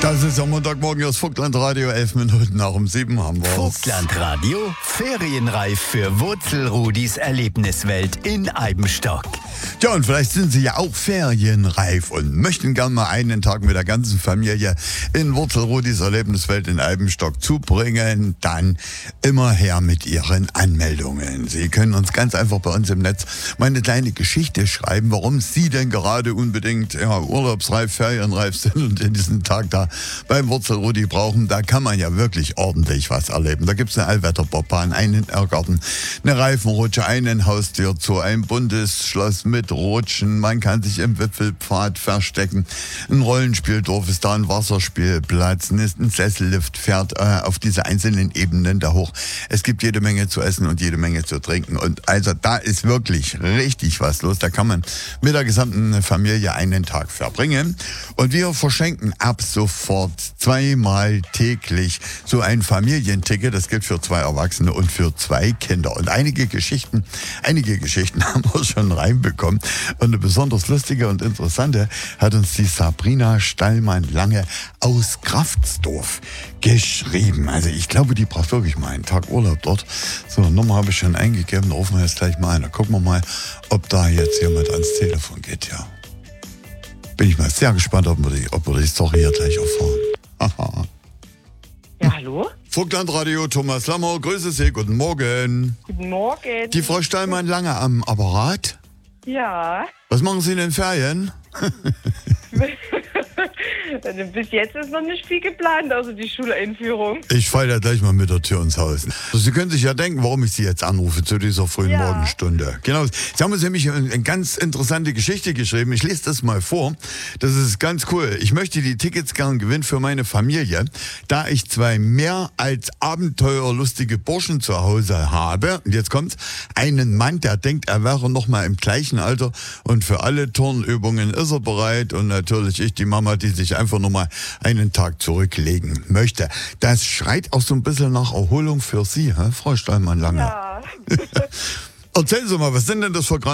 Das ist am Montagmorgen aus Vogtlandradio, 11 Minuten nach um 7 haben wir Vogtlandradio, ferienreif für Wurzelrudis Erlebniswelt in Eibenstock. Tja, und vielleicht sind Sie ja auch ferienreif und möchten gern mal einen Tag mit der ganzen Familie in Wurzelrudis Erlebniswelt in Eibenstock zubringen. Dann immer her mit Ihren Anmeldungen. Sie können uns ganz einfach bei uns im Netz mal eine kleine Geschichte schreiben, warum Sie denn gerade unbedingt urlaubsreif, ferienreif sind und in diesen Tag da beim Wurzelrudi brauchen. Da kann man ja wirklich ordentlich was erleben. Da gibt es eine Allwetterbobbahn, einen Irrgarten, eine Reifenrutsche, einen Haustierzoo, ein Bundesschloss mit Rutschen. Man kann sich im Wipfelpfad verstecken. Ein Rollenspieldorf ist da, ein Wasserspielplatz, ein Sessellift fährt auf diese einzelnen Ebenen da hoch. Es gibt jede Menge zu essen und jede Menge zu trinken. Und also da ist wirklich richtig was los. Da kann man mit der gesamten Familie einen Tag verbringen. Und wir verschenken ab sofort zweimal täglich so ein Familienticket. Das gilt für 2 Erwachsene und für 2 Kinder. Und einige Geschichten haben wir schon reinbekommen. Und eine besonders lustige und interessante hat uns die Sabrina Stallmann-Lange aus Kraftsdorf geschrieben. Also ich glaube, die braucht wirklich mal einen Tag Urlaub dort. So, Nummer habe ich schon eingegeben. Da rufen wir jetzt gleich mal an. Da gucken wir mal, ob da jetzt jemand ans Telefon geht. Ja. Bin ich mal sehr gespannt, ob wir die Story hier gleich erfahren. Ja, hallo? Vogtlandradio, Thomas Lammer, grüße Sie, guten Morgen. Guten Morgen. Die Frau Stallmann-Lange am Apparat. Ja. Was machen Sie in den Ferien? Bis jetzt ist noch nicht viel geplant, außer die Schuleinführung. Ich falle da gleich mal mit der Tür ins Haus. Also Sie können sich ja denken, warum ich Sie jetzt anrufe zu dieser frühen Morgenstunde. Genau. Sie haben uns nämlich eine ganz interessante Geschichte geschrieben. Ich lese das mal vor. Das ist ganz cool. Ich möchte die Tickets gern gewinnen für meine Familie, da ich 2 mehr als abenteuerlustige Burschen zu Hause habe. Und jetzt kommt's. Einen Mann, der denkt, er wäre noch mal im gleichen Alter und für alle Turnübungen ist er bereit. Und natürlich ich, die Mama, die sich einfach nur mal einen Tag zurücklegen möchte. Das schreit auch so ein bisschen nach Erholung für Sie, Frau Stallmann-Lange. Ja. Erzählen Sie mal, was sind denn das für